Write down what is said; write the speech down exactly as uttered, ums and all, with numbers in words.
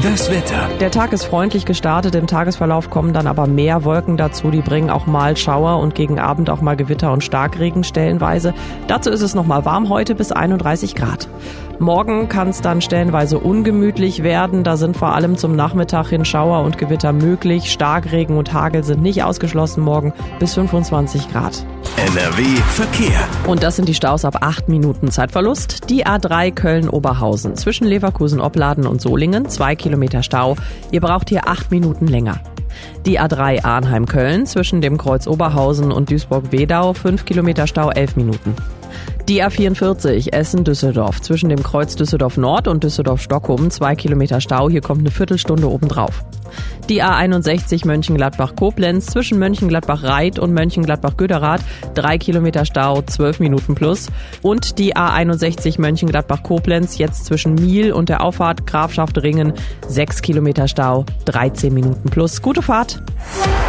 Das Wetter. Der Tag ist freundlich gestartet, im Tagesverlauf kommen dann aber mehr Wolken dazu, die bringen auch mal Schauer und gegen Abend auch mal Gewitter und Starkregen stellenweise. Dazu ist es nochmal warm heute bis einunddreißig Grad. Morgen kann es dann stellenweise ungemütlich werden, da sind vor allem zum Nachmittag hin Schauer und Gewitter möglich. Starkregen und Hagel sind nicht ausgeschlossen, morgen bis fünfundzwanzig Grad. N R W Verkehr. Und das sind die Staus ab acht Minuten Zeitverlust. Die A drei Köln-Oberhausen zwischen Leverkusen-Opladen und Solingen, zwei Kilometer Stau. Ihr braucht hier acht Minuten länger. Die A drei Arnheim-Köln zwischen dem Kreuz Oberhausen und Duisburg-Wedau, fünf Kilometer Stau, elf Minuten. Die A vierundvierzig Essen-Düsseldorf zwischen dem Kreuz Düsseldorf-Nord und Düsseldorf-Stockholm, zwei Kilometer Stau, hier kommt eine Viertelstunde obendrauf. Die A einundsechzig Mönchengladbach-Koblenz zwischen Mönchengladbach-Reit und Mönchengladbach-Göderath, drei Kilometer Stau, zwölf Minuten plus. Und die A einundsechzig Mönchengladbach-Koblenz jetzt zwischen Miel und der Auffahrt Grafschaft Ringen, sechs Kilometer Stau, dreizehn Minuten plus. Gute Fahrt!